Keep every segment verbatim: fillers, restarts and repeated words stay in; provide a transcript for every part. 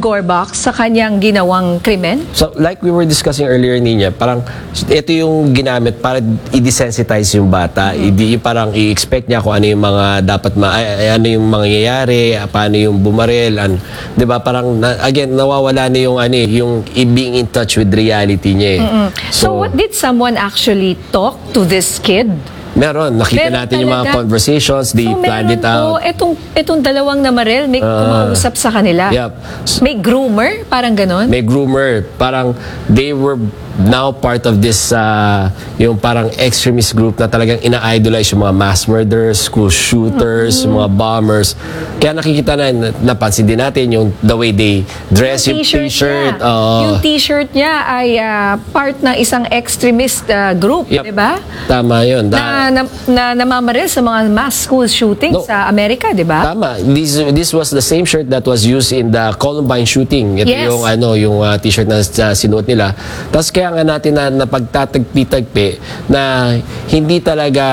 Gorbox sa kanyang ginawang krimen? So, like we were discussing earlier, Ninya, parang ito yung ginamit para i-desensitize yung bata. Mm-hmm. I- parang i-expect niya kung ano yung mga dapat, ma ay, ano yung mangyayari, paano yung bumaril. And, di ba, parang, na, again, nawawala na yung, ano, yung being in touch with reality niya. Eh. Mm-hmm. So, so, what did someone actually talk to this kid? Meron. Nakita meron natin talaga. Yung mga conversations, they so, planned it out. So, etong, etong dalawang namarel, may uh, kumausap sa kanila. Yep. May groomer? Parang ganon? May groomer. Parang they were now part of this, uh, yung parang extremist group na talagang ina-idolize yung mga mass murderers, school shooters, mm-hmm. mga bombers. Kaya nakikita na, napansin din natin yung the way they dress, yung t-shirt. Uh, yung t-shirt niya ay uh, part ng isang extremist uh, group, yep. diba? Tama yun. Na, na, na namamaril sa mga mass school shooting no. sa Amerika, diba? Tama. This, this was the same shirt that was used in the Columbine shooting. Ito yes. yung, ano, yung uh, t-shirt na uh, sinuot nila. Tapos kaya nga natin na napagtatagpi-tagpi na hindi talaga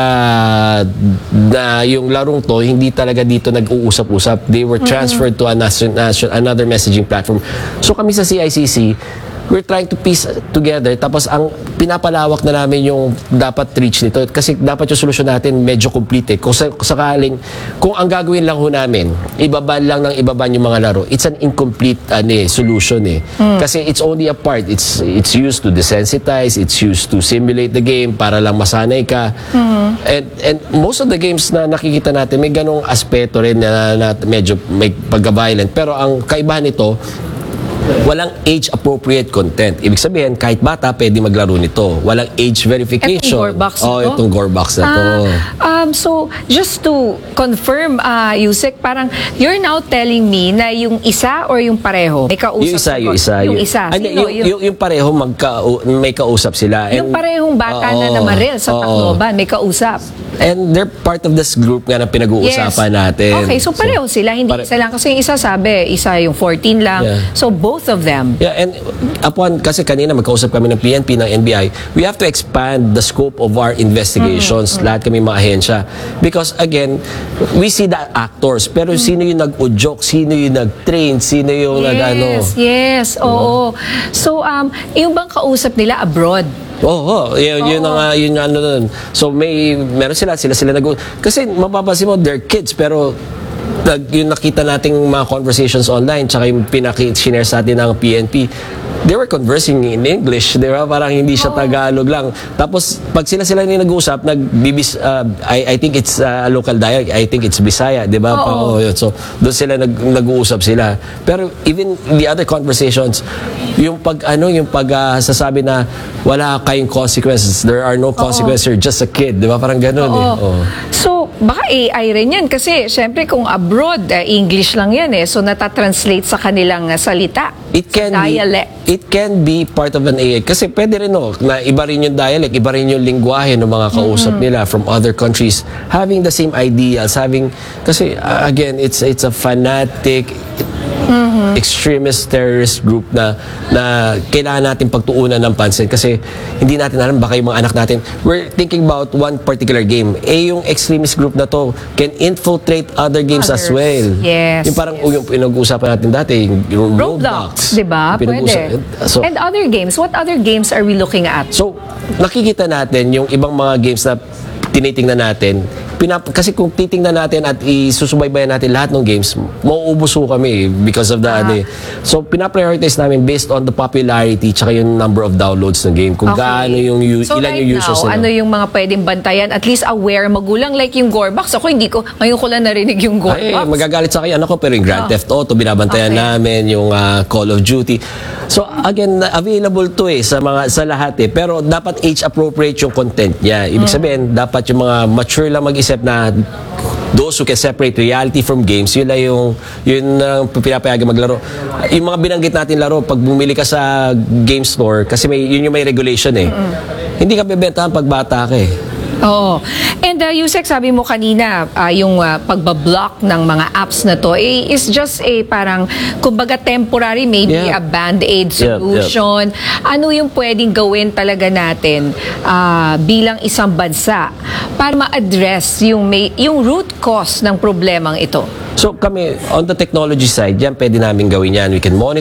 na yung larong to, hindi talaga dito nag-uusap-usap. They were transferred mm-hmm. to a, another messaging platform. So kami sa C I C C, we're trying to piece together. Tapos ang pinapalawak na namin yung dapat reach nito. Kasi dapat yung solusyon natin medyo complete. Eh. Kung sakaling, kung ang gagawin lang ho namin, ibaban lang ng ibaban yung mga laro, it's an incomplete ano, eh, solution. Eh. Mm. Kasi it's only a part. It's, it's used to desensitize, it's used to simulate the game para lang masanay ka. Mm. And, and most of the games na nakikita natin, may ganong aspeto rin na, na medyo may pagka-violent. Pero ang kaibahan nito, walang age-appropriate content. Ibig sabihin, kahit bata, pwede maglaro nito. Walang age verification. Itong Gorbox na oh, to? itong Gorbox na to. Uh, um, so, just to confirm, uh, Yusek, parang you're now telling me na yung isa or yung pareho? May kausap yung isa, yung isa. Yung isa. Ano, Sino? yung, yung, yung pareho, magka, may kausap sila. Yung And, parehong bata uh, na namaril sa Tacloban, may kausap. And they're part of this group nga na pinag-uusapan yes. natin. Okay, so pareho so, sila. Hindi pare isa lang. Kasi yung isa sabi, isa yung fourteen lang. Yeah. So both of them. Yeah, and upon, kasi kanina magkausap kami ng P N P, ng N B I, we have to expand the scope of our investigations. Mm-hmm. Lahat kami mga ahensya. Because again, we see the actors. Pero mm-hmm. sino yung nag-udyok? Sino yung nag-train? Sino yung yes, nag-ano? Yes, yes. Oo. Uh-huh. So, um, yung bang kausap nila abroad? Oo, oh, yun, yun ang yun ano nun. So may meron sila sila sila nag kasi mapapansin mo they're kids pero nag, yung nakita nating mga conversations online tsaka yung pinaki-share sa atin ng P N P, they were conversing in English, di ba? Parang hindi siya Tagalog lang. Tapos, pag sila-sila ni nag-uusap, nag-bibis, uh, I, I think it's a uh, local dialect, I think it's Bisaya, di ba? Oh, so, doon sila nag, nag-uusap sila. Pero, even the other conversations, yung pag, ano, yung pag uh, sasabi na wala kayong consequences, there are no consequences, you're just a kid, di ba? Parang ganun eh. Oh. So, baka A I rin yan kasi, syempre, kung abroad, uh, English lang yan eh. So, natatranslate sa kanilang uh, salita. It can dialect. Be, it can be part of an A I. Kasi pwede rin, no, na iba rin yung dialect, iba rin yung lingwahe ng mga kausap mm-hmm. nila from other countries. Having the same ideals, having, kasi, uh, again, it's it's a fanatic, mm-hmm. extremist terrorist group na na kailangan natin pagtuunan ng pansin kasi hindi natin alam baka yung mga anak natin. We're thinking about one particular game. Eh, yung extremist group na to can infiltrate other games Others. as well. Yes. Yung parang yes. yung pinag-uusapan natin dati, yung Roblox, di ba? Pwede. So, and other games. What other games are we looking at? So, nakikita natin yung ibang mga games na tinitingnan natin. Pinap kasi kung titingnan natin at isusubaybayan natin lahat ng games, mauubos ho kami because of the ah. ano. So, pinaprioritize namin based on the popularity tsaka yung number of downloads ng game. Kung okay. gaano yung so ilan right yung users now, nila. ano yung mga pwedeng bantayan? At least aware magulang like yung Gorbox. Ako hindi ko, ngayon ko lang narinig yung Gorbox. Ay, magagalit sa akin ako pero yung Grand oh. Theft Auto, binabantayan okay. namin, yung uh, Call of Duty. So, again, available to eh sa mga sa lahat eh. Pero dapat age appropriate yung content niya. Ibig mm. sabihin, dapat yung mga mature lang mag-isip na those who can separate reality from games, yun lang yung yun ang uh, pinapayagan maglaro. Yung mga binanggit natin laro, pag bumili ka sa game store, kasi may, yun yung may regulation eh. Mm-hmm. Hindi ka bebentahan pag bata ka eh. Oo. And uh, Yusek, sabi mo kanina, uh, yung uh, pagbablock ng mga apps na to eh, is just a parang, kumbaga temporary, maybe yeah. a band-aid solution. Yep, yep. Ano yung pwedeng gawin talaga natin uh, bilang isang bansa para ma-address yung, may, yung root cause ng problemang ito? So kami, on the technology side, yan pwede namin gawin yan. We can monitor